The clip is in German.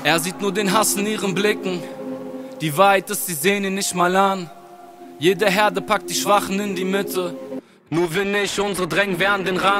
Er sieht nur den Hass in ihren Blicken. Die Wahrheit ist, sie sehen ihn nicht mal an. Jede Herde packt die Schwachen in die Mitte. Nur wir nicht, unsere drängen werden den Rand.